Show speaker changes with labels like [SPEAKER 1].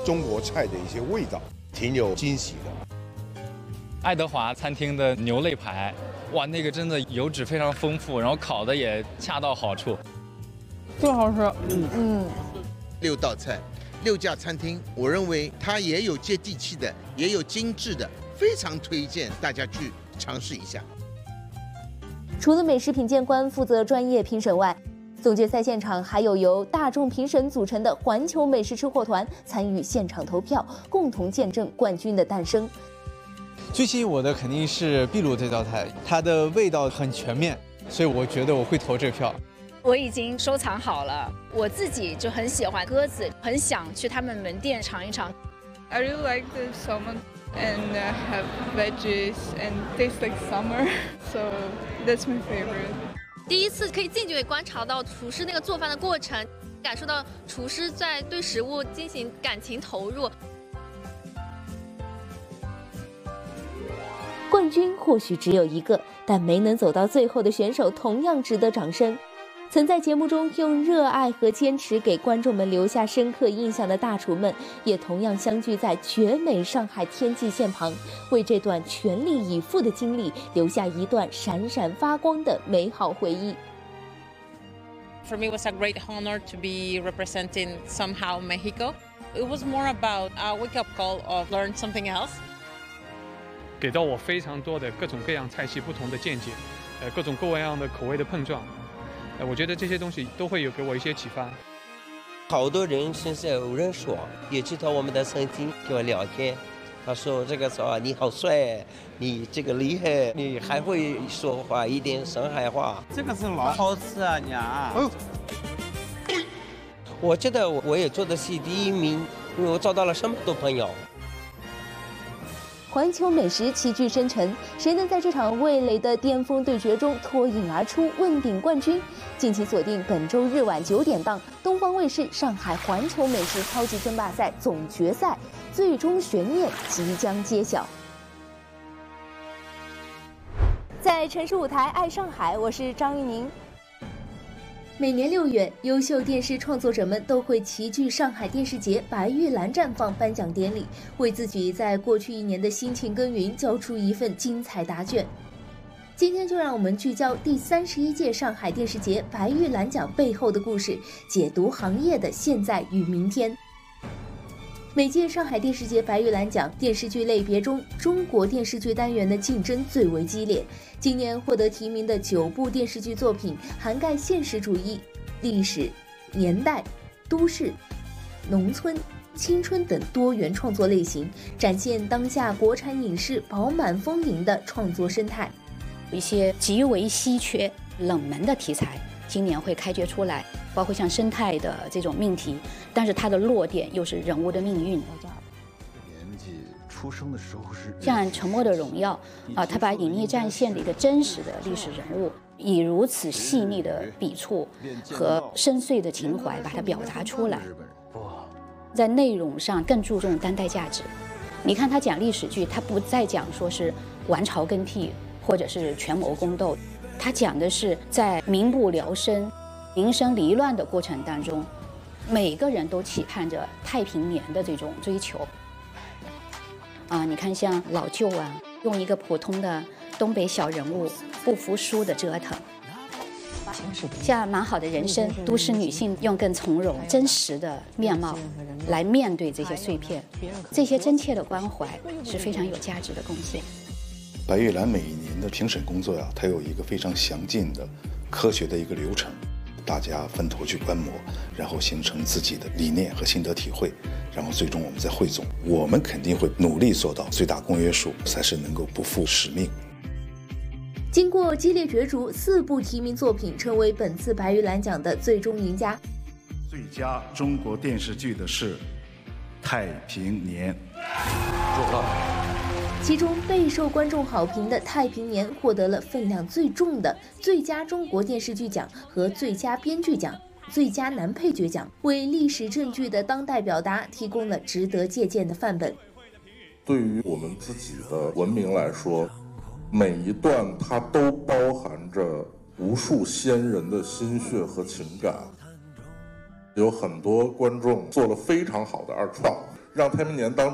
[SPEAKER 1] 中国菜的一些味道，挺有惊喜的。
[SPEAKER 2] 爱德华餐厅的牛肋排，哇，那个真的油脂非常丰富，然后烤的也恰到好处，
[SPEAKER 3] 最好吃。
[SPEAKER 4] 6道菜，6家餐厅，我认为它也有接地气的，也有精致的，非常推荐大家去尝试一下。
[SPEAKER 5] 除了美食品鉴官负责专业评审外，总决赛现场还有由大众评审组成的环球美食吃货团参与现场投票，共同见证冠军的诞生。
[SPEAKER 6] 最吸引我的肯定是秘鲁这道菜，它的味道很全面，所以我觉得我会投这票。
[SPEAKER 7] 我已经收藏好了，我自己就很喜欢鸽子，很想去他们门店尝一尝。
[SPEAKER 3] I really like the salmon and have veggies and tastes like summer, so that's my favorite.
[SPEAKER 8] 第一次可以近距离观察到厨师那个做饭的过程，感受到厨师在对食物进行感情投入。
[SPEAKER 5] 冠军或许只有一个，但没能走到最后的选手同样值得掌声。曾在节目中用热爱和坚持给观众们留下深刻印象的大厨们，也同样相聚在绝美上海天际线旁，为这段全力以赴的经历留下一段闪闪发光的美好回忆。
[SPEAKER 9] For me, it was a great honor to be representing somehow Mexico. It was more about a wake-up call of learn something else.
[SPEAKER 10] 给到我非常多的各种各样菜系不同的见解，各种各样的口味的碰撞，我觉得这些东西都会有给我一些启发。
[SPEAKER 11] 好多人现在有人说，也知道我们的餐厅跟我聊天，他说这个说你好帅，你这个厉害，你还会说话一点上海话。
[SPEAKER 12] 这个是老好吃啊，娘。
[SPEAKER 11] 我觉得我也做的是第一名，因为我找到了这么多朋友。
[SPEAKER 5] 环球美食齐聚深城，谁能在这场味蕾的巅峰对决中脱颖而出，问鼎冠军？敬请锁定本周日晚9点档，东方卫视上海环球美食超级争霸赛总决赛，最终悬念即将揭晓。在城市舞台爱上海，我是张玉宁。每年6月，优秀电视创作者们都会齐聚上海电视节白玉兰绽放颁奖典礼，为自己在过去1年的辛勤耕耘交出一份精彩答卷。今天就让我们聚焦第31届上海电视节白玉兰奖背后的故事，解读行业的现在与明天。每届上海电视节白玉兰奖电视剧类别中，中国电视剧单元的竞争最为激烈。今年获得提名的9部电视剧作品，涵盖现实主义、历史、年代、都市、农村、青春等多元创作类型，展现当下国产影视饱满丰盈的创作生态。
[SPEAKER 13] 一些极为稀缺、冷门的题材，今年会开掘出来，包括像生态的这种命题，但是它的落点又是人物的命运。
[SPEAKER 14] 年纪出生的时候是
[SPEAKER 13] 像《沉默的荣耀》它把隐匿战线的一个真实的历史人物，以如此细腻的笔触和深邃的情怀把它表达出来，在内容上更注重当代价值。你看他讲历史剧，他不再讲说是王朝更替或者是权谋宫斗，他讲的是在民不聊生、民生离乱的过程当中，每个人都期盼着太平年的这种追求。你看像老舅用一个普通的东北小人物不服输的折腾，像蛮好的人生，都市女性用更从容真实的面貌来面对这些碎片，这些真切的关怀是非常有价值的贡献。
[SPEAKER 1] 白玉兰每一年的评审工作它有一个非常详尽的科学的一个流程，大家分头去观摩，然后形成自己的理念和心得体会，然后最终我们再汇总。我们肯定会努力做到最大公约数，才是能够不负使命。
[SPEAKER 5] 经过激烈角逐，4部提名作品成为本次白玉兰奖的最终赢家。
[SPEAKER 14] 最佳中国电视剧的是《太平年》，
[SPEAKER 5] 祝贺。其中备受观众好评的《太平年》获得了分量最重的最佳中国电视剧奖和最佳编剧奖、最佳男配角奖，为历史正剧的当代表达提供了值得借鉴的范本。
[SPEAKER 15] 对于我们自己的文明来说，每一段它都包含着无数先人的心血和情感。有很多观众做了非常好的二创， 让太平年当